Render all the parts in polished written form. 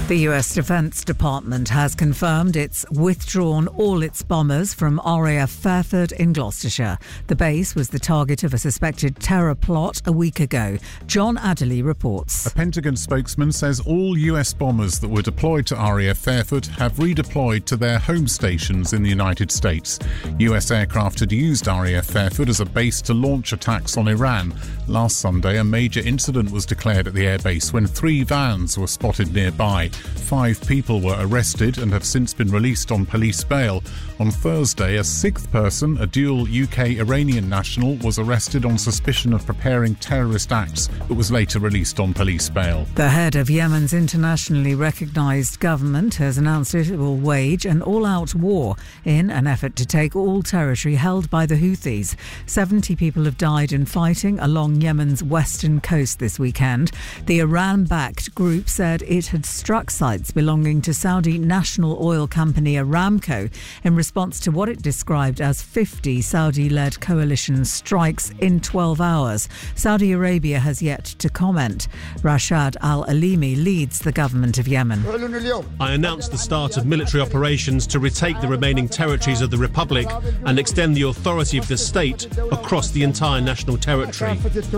The US Defense Department has confirmed it's withdrawn all its bombers from RAF Fairford in Gloucestershire. The base was the target of a suspected terror plot a week ago. John Adderley reports. A Pentagon spokesman says all US bombers that were deployed to RAF Fairford have redeployed to their home stations in the United States. US aircraft had used RAF Fairford as a base to launch attacks on Iran. Last Sunday, a major incident was declared at the airbase when 3 vans were spotted nearby. 5 people were arrested and have since been released on police bail. On Thursday, a 6th person, a dual UK-Iranian national, was arrested on suspicion of preparing terrorist acts, but was later released on police bail. The head of Yemen's internationally recognised government has announced it will wage an all-out war in an effort to take all territory held by the Houthis. 70 people have died in fighting along Yemen's western coast this weekend. The Iran-backed group said it had struck sites belonging to Saudi national oil company Aramco in response to what it described as 50 Saudi-led coalition strikes in 12 hours. Saudi Arabia has yet to comment. Rashad Al-Alimi leads the government of Yemen. I announced the start of military operations to retake the remaining territories of the Republic and extend the authority of the state across the entire national territory.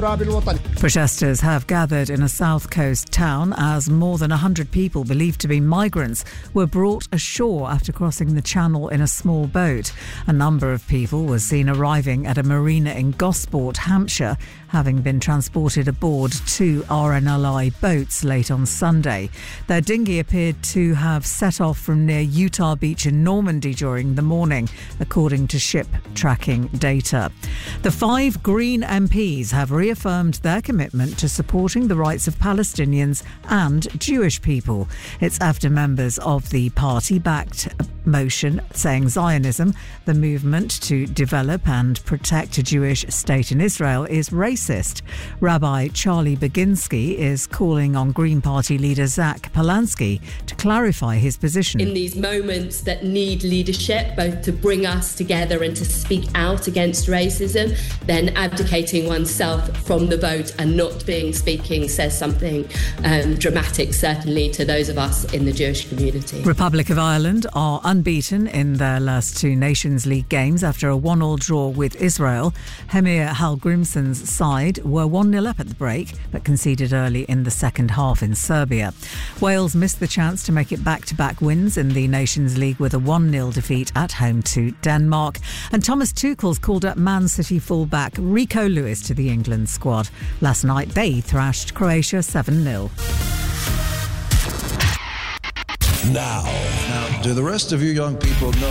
Protesters have gathered in a south coast town as more than 100 people believed to be migrants were brought ashore after crossing the channel in a small boat. A number of people were seen arriving at a marina in Gosport, Hampshire, having been transported aboard 2 RNLI boats late on Sunday. Their dinghy appeared to have set off from near Utah Beach in Normandy during the morning, according to ship tracking data. The 5 Green MPs have reaffirmed their commitment to supporting the rights of Palestinians and Jewish people. It's after members of the party backed motion saying Zionism, the movement to develop and protect a Jewish state in Israel, is racist. Rabbi Charlie Baginski is calling on Green Party leader Zach Polansky to clarify his position. In these moments that need leadership, both to bring us together and to speak out against racism, then abdicating oneself from the vote and not speaking says something dramatic, certainly to those of us in the Jewish community. Republic of Ireland are unbeaten in their last 2 Nations League games after a 1-1 draw with Israel. Hemir Hallgrimsson's side were 1-0 up at the break, but conceded early in the second half in Serbia. Wales missed the chance to make it back-to-back wins in the Nations League with a 1-0 defeat at home to Denmark. And Thomas Tuchel's called up Man City fullback Rico Lewis to the England squad. Last night they thrashed Croatia 7-0. Now, do the rest of you young people know